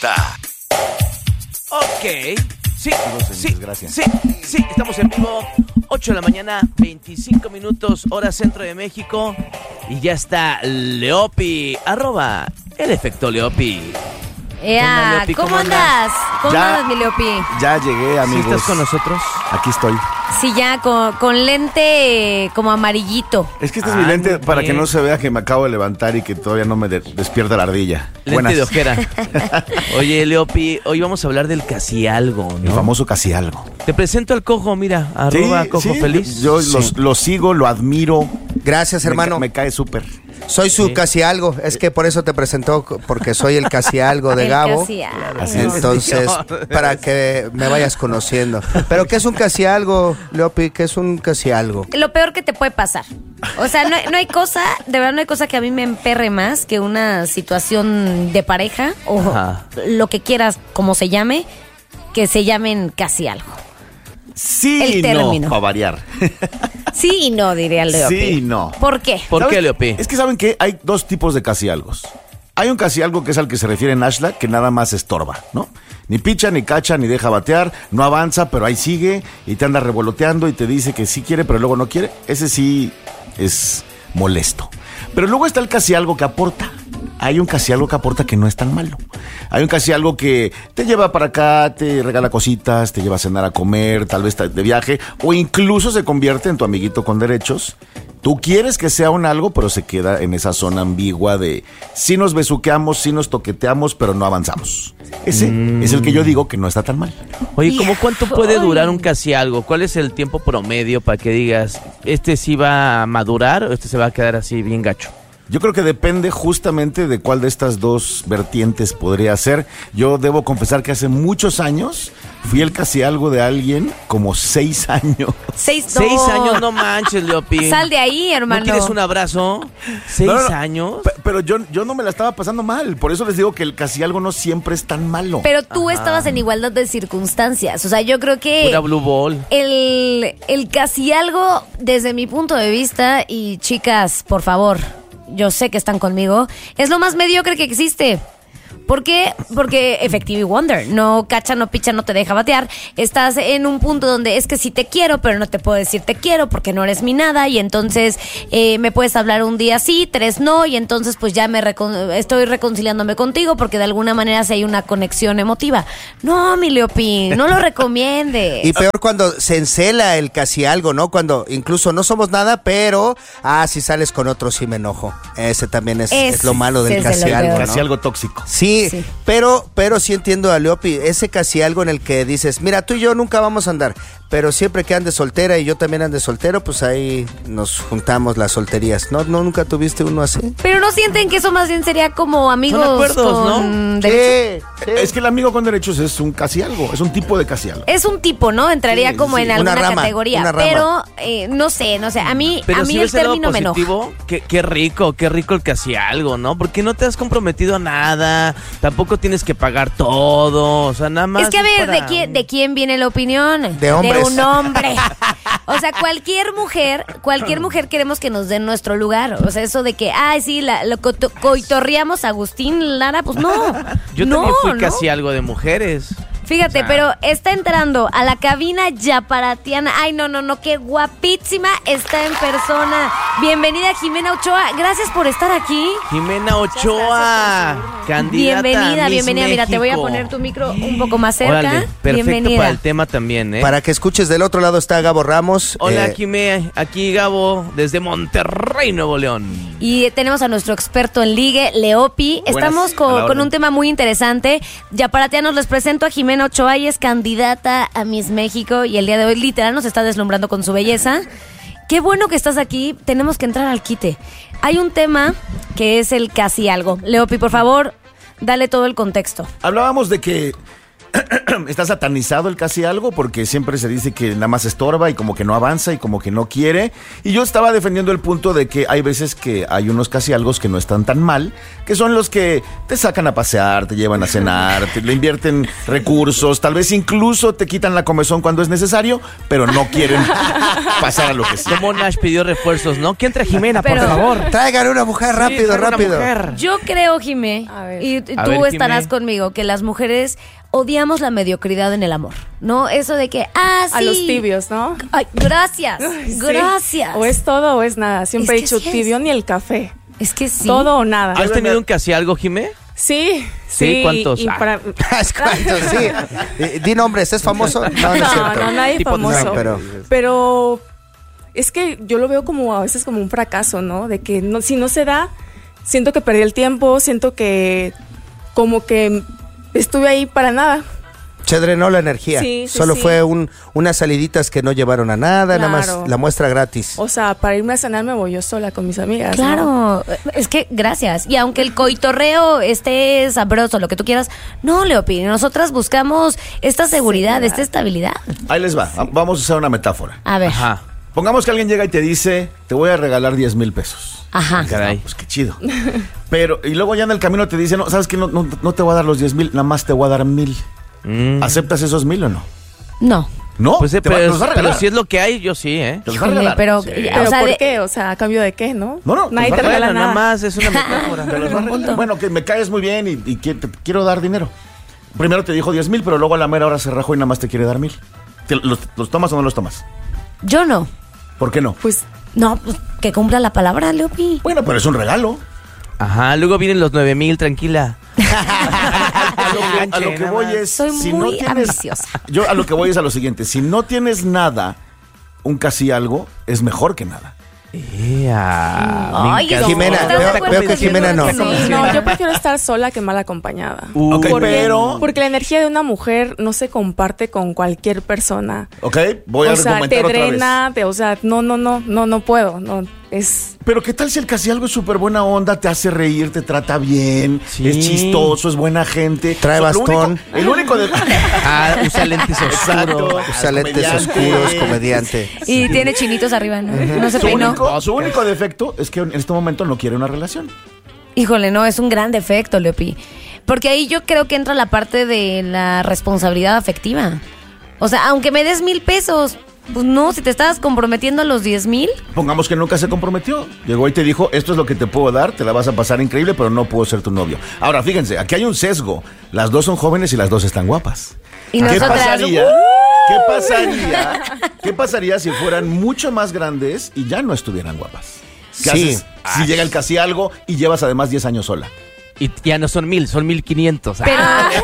Ok. Sí, gracias. Sí, estamos en vivo. 8 de la mañana, 25 minutos, hora centro de México. Y ya está Leopi, @el efecto Leopi. Leopi, ¿cómo andas? ¿Cómo andas, mi Leopi? Ya llegué, amigos. ¿Sí estás con nosotros? Aquí estoy. Sí, ya con lente como amarillito. Es que este es mi lente para que no se vea que me acabo de levantar y que todavía no me despierta la ardilla. Lente Buenas. de ojera. Oye, Leopi, hoy vamos a hablar del casi algo, ¿no? El famoso casi algo. Te presento al Cojo, mira, @Cojo Feliz. Yo lo sigo, lo admiro. Gracias, hermano. Me cae súper. Soy su casi algo. Es que por eso te presentó, porque soy el casi algo de Gabo. Casi algo. Así es. Entonces, para que me vayas conociendo. Pero ¿qué es un casi algo, Leopi? ¿Qué es un casi algo? Lo peor que te puede pasar. O sea, no hay cosa, de verdad no hay cosa que a mí me emperre más que una situación de pareja o lo que quieras, como se llame, que se llamen casi algo. Sí El y término. no, para variar. Sí y no, diría el Leopi. Sí y no. ¿Por qué? ¿Por qué, Leopi? Es que saben que hay dos tipos de casi algos. Hay un casi algo que es al que se refiere Nashla, que nada más estorba, ¿no? Ni picha, ni cacha, ni deja batear, no avanza, pero ahí sigue y te anda revoloteando y te dice que sí quiere, pero luego no quiere. Ese sí es molesto. Pero luego está el casi algo que aporta. Hay un casi algo que aporta que no es tan malo. Hay un casi algo que te lleva para acá, te regala cositas, te lleva a cenar, a comer, tal vez de viaje, o incluso se convierte en tu amiguito con derechos. Tú quieres que sea un algo, pero se queda en esa zona ambigua de sí nos besuqueamos, sí nos toqueteamos, pero no avanzamos. Ese es el que yo digo que no está tan mal. Oye, ¿cómo cuánto puede durar un casi algo? ¿Cuál es el tiempo promedio para que digas, este sí va a madurar o este se va a quedar así bien gacho? Yo creo que depende justamente de cuál de estas dos vertientes podría ser. Yo debo confesar que hace muchos años fui el casi algo de alguien como 6 años. 6 años, no manches, Leopi. Sal de ahí, hermano. ¿No quieres un abrazo? 6 años. Pero yo no me la estaba pasando mal. Por eso les digo que el casi algo no siempre es tan malo. Pero tú estabas en igualdad de circunstancias. O sea, yo creo que Pura blue ball. el casi algo, desde mi punto de vista, y chicas, por favor, yo sé que están conmigo, es lo más mediocre que existe. ¿Por qué? Porque Effective Wonder, no cacha, no picha, no te deja batear. Estás en un punto donde es que sí te quiero, pero no te puedo decir te quiero porque no eres mi nada. Y entonces me puedes hablar un día sí, 3 no. Y entonces pues ya estoy reconciliándome contigo porque de alguna manera sí hay una conexión emotiva. No, mi Leopi, no lo recomiendes. Y peor cuando se encela el casi algo, ¿no? Cuando incluso no somos nada, pero si sales con otro sí me enojo. Ese también es lo malo del casi algo, ¿no? Casi algo tóxico. Sí, pero sí entiendo a Leopi, ese casi algo en el que dices, mira, tú y yo nunca vamos a andar, pero siempre que andes soltera y yo también ande soltero, pues ahí nos juntamos las solterías. ¿No nunca tuviste uno así? Pero no sienten que eso más bien sería como amigos. Son acuerdos, con ¿no? derechos. Sí. Es que el amigo con derechos es un casi algo, es un tipo de casi algo. Es un tipo, ¿no? Entraría como en alguna Una rama, categoría. una rama. Pero no sé. A mí Pero si el ves el lado término me enoja. positivo, qué rico el casi algo, ¿no? Porque no te has comprometido a nada, tampoco tienes que pagar todo, o sea, nada más. Es que a ver, para- ¿de quién viene la opinión? De hombres. De un hombre. O sea, cualquier mujer queremos que nos den nuestro lugar. O sea, eso de que, sí, lo coitorreamos a Agustín Lara, pues no. Yo no, también fui ¿no? casi algo de mujeres. Fíjate, O sea, pero está entrando a la cabina Yaparatiana. Ay, no, qué guapísima está en persona. Bienvenida, Jimena Ochoa. Gracias por estar aquí. Jimena Ochoa, candidata Bienvenida. Miss Mira, te voy a México. poner tu micro un poco más cerca. Órale, perfecto Bienvenida. para el tema también, ¿eh? Para que escuches, del otro lado está Gabo Ramos. Hola, Jimé, aquí Gabo, desde Monterrey, Nuevo León. Y tenemos a nuestro experto en ligue, Leopi. Estamos a la con orden. un tema muy interesante. Yaparatianos, les presento a Jimena Ochoa. Ella es candidata a Miss México y el día de hoy literal nos está deslumbrando con su belleza. Qué bueno que estás aquí. Tenemos que entrar al quite. Hay un tema que es el casi algo. Leopi, por favor, dale todo el contexto. Hablábamos de que está satanizado el casi algo porque siempre se dice que nada más estorba y como que no avanza y como que no quiere. Y yo estaba defendiendo el punto de que hay veces que hay unos casi algo que no están tan mal, que son los que te sacan a pasear, te llevan a cenar, le invierten recursos, tal vez incluso te quitan la comezón cuando es necesario, pero no quieren pasar a lo que sí. Como Nash pidió refuerzos, ¿no? ¿Quién trae Jimena, por Pero- favor? Traigan una mujer, rápido, traigan una rápido. mujer. Yo creo, Jimé, A ver. y A tú ver, estarás Jimé. conmigo, que las mujeres odiamos la mediocridad en el amor, ¿no? Eso de que, sí. A los tibios, ¿no? Ay, gracias, Sí. gracias. O es todo o es nada. Siempre Es he que dicho sí es. tibio ni el café. Es que sí. Todo o nada. ¿Has tenido un casi algo, Jimé? Sí, Sí, sí. ¿cuántos? y para- ¿Cuántos? Sí. Di nombres, ¿es famoso? No, no es cierto. No, nadie Tipo- famoso. No, pero es que yo lo veo como a veces como un fracaso, ¿no? De que no, si no se da, siento que perdí el tiempo, siento que como que estuve ahí para nada. Se drenó la energía. Sí, sí, Solo sí. fue unas saliditas que no llevaron a nada, nada más Claro. la muestra gratis. O sea, para irme a cenar me voy yo sola con mis amigas. ¿no? Claro, es que gracias. Y aunque el coitorreo esté sabroso, lo que tú quieras, no, Leopi, nosotras buscamos esta seguridad, Seguridad. esta estabilidad. Ahí les va, vamos a usar una metáfora. A ver, Ajá. Pongamos que alguien llega y te dice, te voy a regalar 10,000 pesos. ajá. Caray. Pues qué chido. Pero, y luego ya en el camino te dice, no, ¿sabes qué? No te voy a dar los 10,000, nada más te voy a dar 1,000. ¿Aceptas esos 1,000 o no? No. No, Pues, te pero, los va a regalar. pero si es lo que hay, yo sí, ¿eh? Te los va a Híjole, regalar. pero, Sí. Pero o sea, ¿por qué? O sea, ¿a cambio de qué, no? No, Nadie pues te va- regala Bueno, nada. nada más es una metáfora. Te los va a Un regalar. punto. Bueno, que me caes muy bien y te quiero dar dinero. Primero te dijo 10,000, pero luego a la mera hora se rajó y nada más te quiere dar 1,000. ¿Los tomas o no los tomas? yo no. ¿Por qué no? Pues No, pues que cumpla la palabra, Leopi. Bueno, pero es un regalo. Ajá, luego vienen los 9,000, tranquila. A lo que voy es, Soy si muy no tienes, ambiciosa. yo a lo que voy es a lo siguiente, si no tienes nada, un casi algo es mejor que nada. Ay, encanta. Jimena, ¿estás de veo- acuerdo veo que conmigo? Jimena no. Que sí, no, yo prefiero estar sola que mal acompañada. Ok, Porque- pero... Porque la energía de una mujer no se comparte con cualquier persona. Ok, voy a O sea, te argumentar otra vez. drena, o sea, no puedo. No, es Pero ¿qué tal si el casi algo es súper buena onda, te hace reír, te trata bien, Sí. es chistoso, es buena gente? Trae Lo bastón. El único de... Usa lentes Exacto. oscuros. Usa lentes comediante. oscuros, comediante. Y tiene chinitos arriba, ¿no? No se Su peinó. su único defecto es que en este momento no quiere una relación. Híjole, no, es un gran defecto, Leopi. Porque ahí yo creo que entra la parte de la responsabilidad afectiva. O sea, aunque me des 1,000 pesos, pues no, si te estabas comprometiendo a los 10,000. Pongamos que nunca se comprometió. Llegó y te dijo, esto es lo que te puedo dar, te la vas a pasar increíble, pero no puedo ser tu novio. Ahora, fíjense, aquí hay un sesgo. Las dos son jóvenes y las dos están guapas. Y ¿Qué nosotras, pasaría? ¿Qué pasaría si fueran mucho más grandes y ya no estuvieran guapas? ¿Qué Sí. haces si llega el casi algo y llevas además 10 años sola? Y ya no son 1,000, son 1,500. Pero,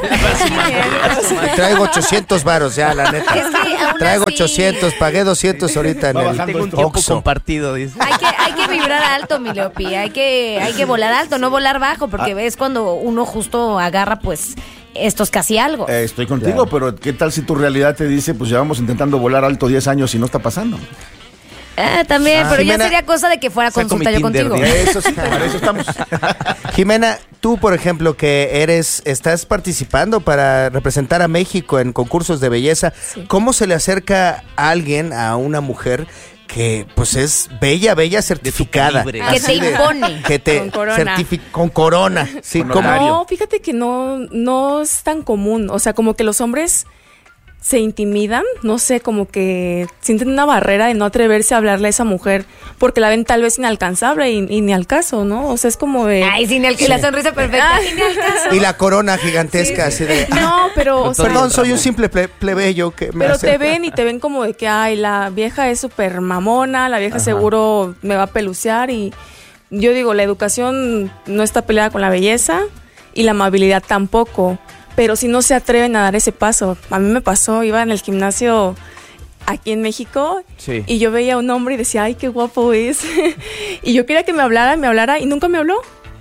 Traigo 800 varos ya, la neta. Es que aún Traigo así- 800, pagué 200 ahorita en Va el bajando Tengo un esto. tiempo Oxxo. compartido, dice. hay que vibrar alto, mi Leopi. Hay que volar alto, no volar bajo, porque ves cuando uno justo agarra, pues, estos casi algo. Estoy contigo, pero ¿qué tal si tu realidad te dice, pues llevamos intentando volar alto 10 años y no está pasando? También, pero Jimena, ya sería cosa de que fuera saco consulta mi yo Tinder, contigo. dice. Eso sí, para eso estamos. Jimena, tú, por ejemplo, que estás participando para representar a México en concursos de belleza, Sí. ¿cómo se le acerca a alguien, a una mujer que pues es bella, certificada? calibre. Que te Así de- impone. Que te Con corona. con corona. Sí, Con ¿cómo? horario. No, fíjate que no es tan común. O sea, como que los hombres se intimidan, no sé, como que sienten una barrera de no atreverse a hablarle a esa mujer porque la ven tal vez inalcanzable y ni al caso, ¿no? O sea, es como de... Ay, sin el que la sonrisa perfecta. Ah. Sin el caso. Y la corona gigantesca, así de... No, pero... o sea, Perdón, soy un simple plebeyo que me pero hace- te ven y te ven como de que, ay, la vieja es súper mamona, la vieja seguro me va a pelucear y yo digo, la educación no está peleada con la belleza y la amabilidad tampoco, pero si no se atreven a dar ese paso. A mí me pasó, iba en el gimnasio aquí en México Sí. y yo veía a un hombre y decía, ay, qué guapo es. Y yo quería que me hablara y nunca me habló.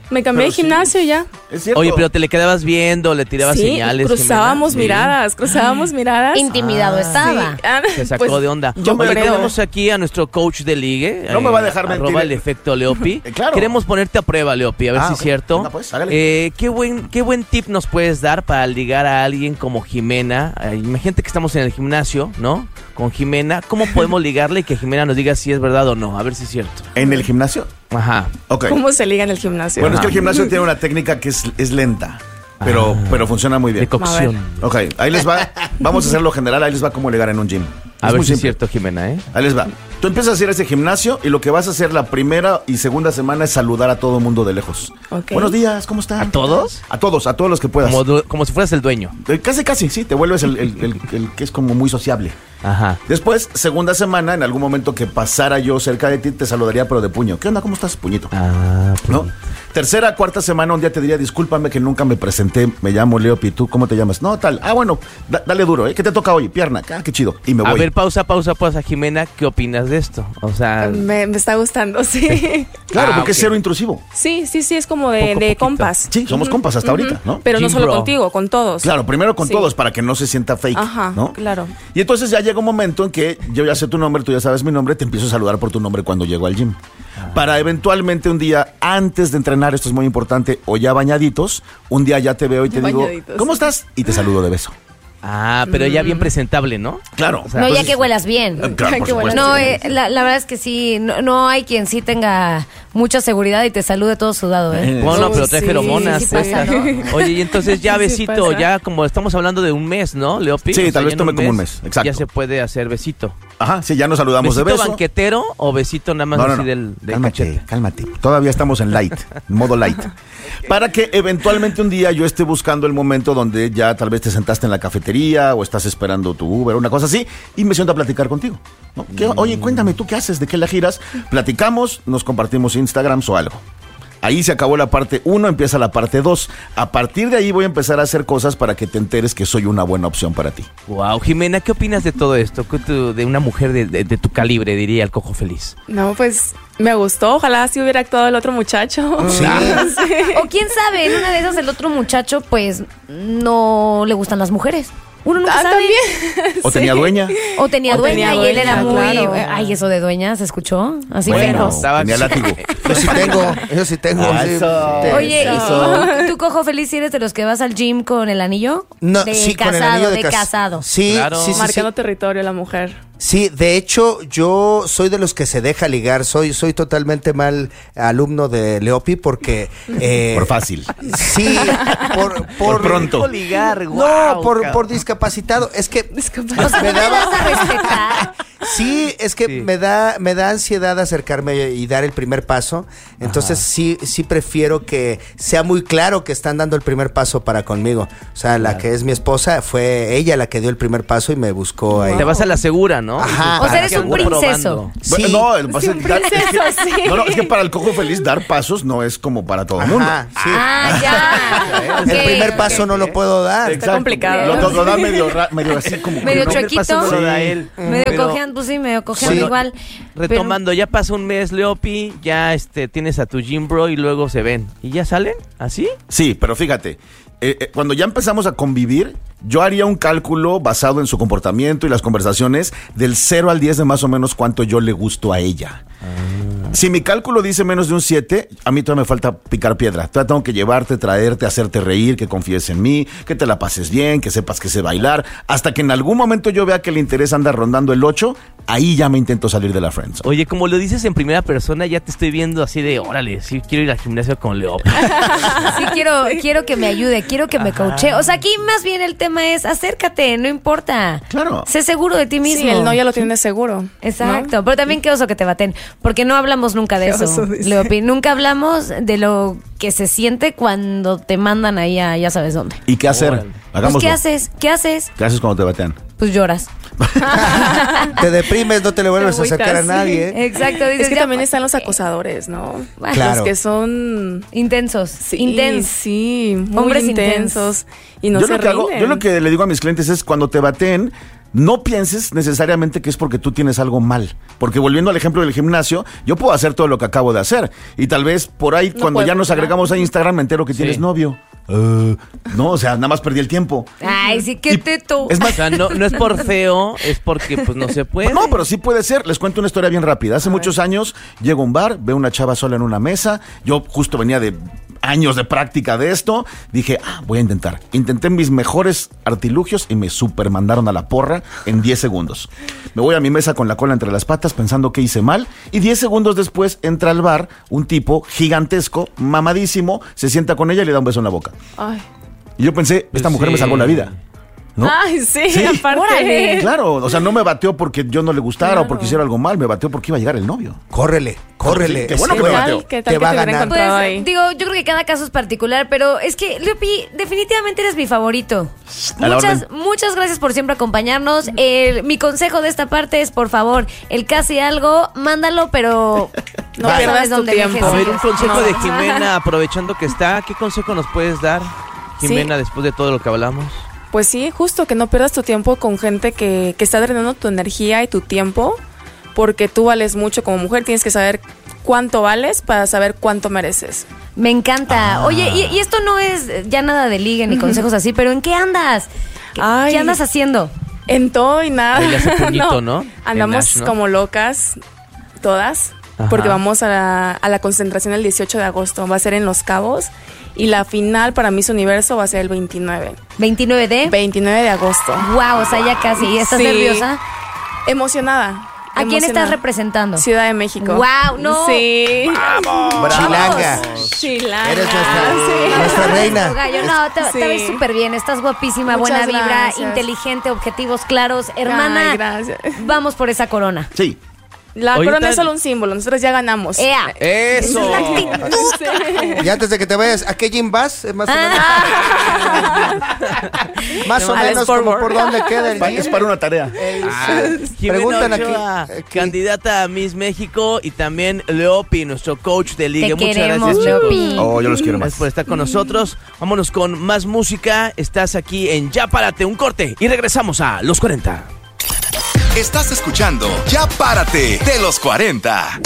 Me cambié de gimnasio ya. Es cierto. Oye, pero te le quedabas viendo, le tirabas Sí, señales. cruzábamos Jimena. Sí. miradas. Intimidado estaba. Se sacó Pues, de onda. yo Oye, creo. tenemos aquí a nuestro coach de ligue. No me va a dejar mentir. Arroba el efecto Leopi. Claro. Queremos ponerte a prueba, Leopi, a ver si ok. es cierto. Venga, pues, hágale. ¿Qué buen tip nos puedes dar para ligar a alguien como Jimena? Imagínate que estamos en el gimnasio, ¿no? Con Jimena. ¿Cómo podemos ligarle y que Jimena nos diga si es verdad o no? A ver si es cierto. ¿En el gimnasio? Ajá. Ok. ¿Cómo se liga en el gimnasio? Bueno, es que el gimnasio tiene una técnica que es lenta, pero funciona muy bien. De cocción. Ok, ahí les va. Vamos a hacerlo general, ahí les va cómo ligar en un gym. A Es ver muy si es simple. cierto, Jimena, ¿eh? Ahí les va. Tú empiezas a hacer ese gimnasio y lo que vas a hacer la primera y segunda semana es saludar a todo mundo de lejos. Ok. Buenos días, ¿cómo están? ¿A todos? A todos los que puedas. Como si fueras el dueño. Casi, sí, te vuelves el que es como muy sociable. Ajá. Después, segunda semana, en algún momento que pasara yo cerca de ti, te saludaría, pero de puño. ¿Qué onda? ¿Cómo estás, puñito? ¿No? Tercera, cuarta semana, un día te diría, discúlpame que nunca me presenté, me llamo Leopi, ¿tú cómo te llamas? No, tal. Bueno, dale duro, ¿eh? ¿Qué te toca hoy? Pierna. Qué chido. Y me voy. A ver, pausa, Jimena, ¿qué opinas de esto? O sea, Me está gustando, sí. Claro, porque es ok. cero intrusivo. Sí, es como Poco a de poquito. compas. Sí, somos compas hasta ahorita, ¿no? Pero no Gym solo bro. contigo, con todos. Claro, primero con Sí. todos para que no se sienta fake, Ajá, ¿no? claro. Y entonces ya llega un momento en que yo ya sé tu nombre, tú ya sabes mi nombre, te empiezo a saludar por tu nombre cuando llego al gym. Para eventualmente un día, antes de entrenar, esto es muy importante, o ya bañaditos, un día ya te veo y te digo, Bañaditos. ¿cómo estás? Y te saludo de beso. pero ya bien presentable, ¿no? Claro. O sea, No, ya entonces- que huelas bien. Claro, por Qué bueno. supuesto. No, la verdad es que sí, no hay quien sí tenga mucha seguridad y te salude todo sudado, ¿eh? Bueno, Oh, pero trae sí, feromonas. sí pasa, esta. ¿no? Oye, y entonces ya Sí besito, pasa. ya como estamos hablando de un mes, ¿no, Leopi? Sí, O sea, tal vez ya en tome como un mes, exacto. Ya se puede hacer besito. Ajá, sí, ya nos saludamos ¿Besito de beso. banquetero o besito nada más así del cachete? Cálmate. Todavía estamos en light, en modo light. Para que eventualmente un día yo esté buscando el momento donde ya tal vez te sentaste en la cafetería o estás esperando tu Uber, una cosa así, y me siento a platicar contigo. ¿No? Oye, cuéntame, ¿tú qué haces? ¿De qué la giras? Platicamos, nos compartimos Instagrams o algo. Ahí se acabó la parte 1, empieza la parte 2. A partir de ahí voy a empezar a hacer cosas para que te enteres que soy una buena opción para ti. Wow, Jimena, ¿qué opinas de todo esto? De una mujer de tu calibre, diría el Cojo Feliz. No, pues me gustó. Ojalá si hubiera actuado el otro muchacho. Sí. O quién sabe, en una de esas el otro muchacho pues no le gustan las mujeres. Uno nunca sabe. También. O tenía dueña. O tenía O dueña tenía y él era dueña, muy... claro. Ay, eso de dueña, ¿se escuchó? Así Bueno, feroz. tenía látigo. Yo sí tengo. Ah, sí. eso. Oye, Eso. ¿y tú, Cojo Feliz, eres de los que vas al gym con el anillo? No, de sí, casado, con el anillo de casado. Sí, Claro. sí, sí, Marcando sí. territorio la mujer. Sí, de hecho, yo soy de los que se deja ligar. Soy totalmente mal alumno de Leopi porque... Por fácil. Sí, Por pronto. ligar, No, por discapacitado. Es que O sea, me ¿no me vas daba... a respetar? Sí, es que Sí. me da ansiedad acercarme y dar el primer paso. Entonces sí prefiero que sea muy claro que están dando el primer paso para conmigo. O sea, la que es mi esposa fue ella la que dio el primer paso y me buscó ahí. Te vas a la segura, ¿no? Ajá. O sea, eres ¿Para un qué ando princeso. probando? Sí. Bueno, no, el pase- un princeso, sí. No, es que para el Cojo Feliz dar pasos no es como para todo el mundo. Ajá, sí. Ah, ya. El Ok, primer ok. paso no lo puedo dar. Exacto. complicado. Lo da medio así como... Medio ¿no? chuequito. El paso no lo da él. Medio Pero, cojeando, pues sí, medio cojeando Sí. igual. retomando, ya pasa un mes, Leopi, ya tienes a tu gym bro y luego se ven. ¿Y ya salen? ¿Así? Sí, pero fíjate, cuando ya empezamos a convivir, yo haría un cálculo basado en su comportamiento y las conversaciones del 0 al 10 de más o menos cuánto yo le gusto a ella. Si mi cálculo dice menos de un 7, a mí todavía me falta picar piedra. Todavía tengo que llevarte, traerte, hacerte reír, que confíes en mí, que te la pases bien, que sepas que sé bailar. Hasta que en algún momento yo vea que el interés anda rondando el 8, ahí ya me intento salir de la friendzone. Oye, como lo dices en primera persona, ya te estoy viendo así de, órale, sí quiero ir al gimnasio con Leopi. Sí, quiero que me ayude, quiero que me coache. O sea, aquí más bien el tema es acércate, no importa. Claro. Sé seguro de ti mismo. Sí, el no ya lo tienes seguro. Exacto, pero también qué oso que te baten, porque no hablamos nunca de Qué eso, oso, dice. Leopi. Nunca hablamos de lo que se siente cuando te mandan ahí a ya sabes dónde. ¿Y qué hacer? Órale. Pues, Hagámoslo. ¿qué haces? ¿Qué haces? ¿Qué haces cuando te batean? Pues lloras. Te deprimes, no te le vuelves a Te acercar a agüitas, nadie. Exacto. Es dices, que ya, también están los acosadores, ¿no? Claro. Los que son Intensos. Sí, muy Hombres intensos. Y no yo, se lo que hago- rinden. yo lo que le digo a mis clientes es cuando te baten, no pienses necesariamente que es porque tú tienes algo mal. Porque volviendo al ejemplo del gimnasio, yo puedo hacer todo lo que acabo de hacer. Y tal vez por ahí, No cuando puede ya nos funcionar. agregamos a Instagram, me entero que tienes novio. No, o sea, nada más perdí el tiempo. Ay, sí, qué Y- teto. Es O más, sea, no es por feo, es porque pues no se puede. no, pero sí puede ser. Les cuento una historia bien rápida. Hace muchos años llego a un bar, veo una chava sola en una mesa. Yo justo venía de años de práctica de esto. Dije, voy a intentar. Intenté mis mejores artilugios y me super mandaron a la porra en 10 segundos. Me voy a mi mesa con la cola entre las patas pensando que hice mal. Y 10 segundos después entra al bar un tipo gigantesco, mamadísimo, se sienta con ella y le da un beso en la boca. Ay. Y yo pensé, esta mujer me salvó la vida. ¿No? Ay, sí, Sí. aparte. Órale. Claro, o sea, no me bateó porque yo no le gustara Claro. o porque hiciera algo mal, me bateó porque iba a llegar el novio. Córrele. Qué bueno Sí, que me güey. bateó. ¿Qué tal Te que va a te hubiera ganar. encontrado Pues, ahí? digo, yo creo que cada caso es particular, pero es que, Leopi, definitivamente eres mi favorito. A la orden. Muchas gracias por siempre acompañarnos. Mi consejo de esta parte es, por favor, el casi algo, mándalo, pero No ya pierdas sabes tu dónde tiempo. dejes A ver, ir. un consejo No. de Jimena, aprovechando que está, ¿qué consejo nos puedes dar, Jimena, después de todo lo que hablamos? Pues sí, justo que no pierdas tu tiempo con gente que está drenando tu energía y tu tiempo, porque tú vales mucho como mujer, tienes que saber cuánto vales para saber cuánto mereces. Me encanta. Oye, y esto no es ya nada de ligue ni consejos así, pero ¿en qué andas? Ay. ¿Qué andas haciendo? En todo y nada. Ahí le hace puñito, ¿no? Andamos En Ash, ¿no? como locas, todas, Ajá. porque vamos a la concentración el 18 de agosto, va a ser en Los Cabos, y la final para Miss Universo va a ser el 29. 29 de... 29 de agosto. Wow, o sea, ya casi. ¿Estás Sí. nerviosa? Emocionada. ¿A quién estás emocionada. representando? Ciudad de México. Wow, no. Sí. Chilanga. Chilanga. Eres Sí. nuestra reina. Gallo, no, te Sí. ves súper bien, estás guapísima, Muchas buena vibra, gracias. inteligente, objetivos claros. Hermana, Ay, gracias. vamos por esa corona. Sí. La Ahorita- corona es solo un símbolo, nosotros ya ganamos. ¡Ea! ¡Eso! Y antes de que te vayas, ¿a qué gym vas? Más o menos, más o Al menos como Sportboard. por dónde queda el Es gym. para una tarea. Jimena Preguntan Ochoa, aquí. candidata a Miss México, y también Leopi, nuestro coach de liga. Te Muchas queremos, gracias, chicos. Leopi. Oh, yo los quiero más. Gracias por estar con nosotros. Vámonos con más música. Estás aquí en Ya Párate, un corte. Y regresamos a Los 40. Estás escuchando Ya Párate de los 40.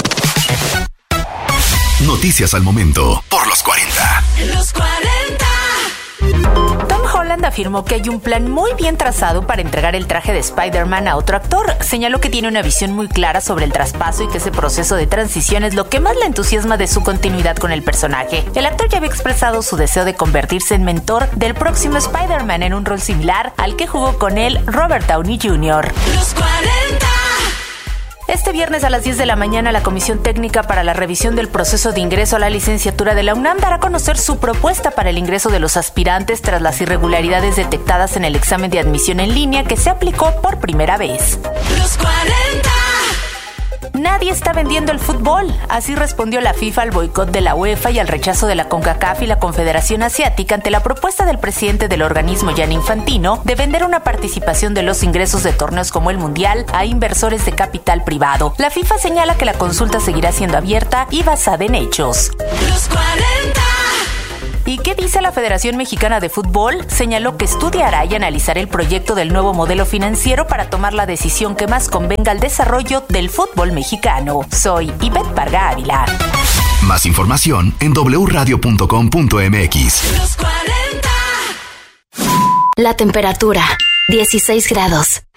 Noticias al momento por los 40. Los 40. Tom Holland afirmó que hay un plan muy bien trazado para entregar el traje de Spider-Man a otro actor. Señaló que tiene una visión muy clara sobre el traspaso y que ese proceso de transición es lo que más le entusiasma de su continuidad con el personaje. El actor ya había expresado su deseo de convertirse en mentor del próximo Spider-Man en un rol similar al que jugó con él Robert Downey Jr. Los 40. Este viernes a las 10 de la mañana, la Comisión Técnica para la Revisión del Proceso de Ingreso a la Licenciatura de la UNAM dará a conocer su propuesta para el ingreso de los aspirantes tras las irregularidades detectadas en el examen de admisión en línea que se aplicó por primera vez. Los 40. Nadie está vendiendo el fútbol. Así respondió la FIFA al boicot de la UEFA y al rechazo de la CONCACAF y la Confederación Asiática ante la propuesta del presidente del organismo, Gianni Infantino, de vender una participación de los ingresos de torneos como el Mundial a inversores de capital privado. La FIFA señala que la consulta seguirá siendo abierta y basada en hechos. Los 40. ¿Y qué dice la Federación Mexicana de Fútbol? Señaló que estudiará y analizará el proyecto del nuevo modelo financiero para tomar la decisión que más convenga al desarrollo del fútbol mexicano. Soy Ivette Parga Ávila. Más información en wradio.com.mx. Los 40. La temperatura, 16 grados.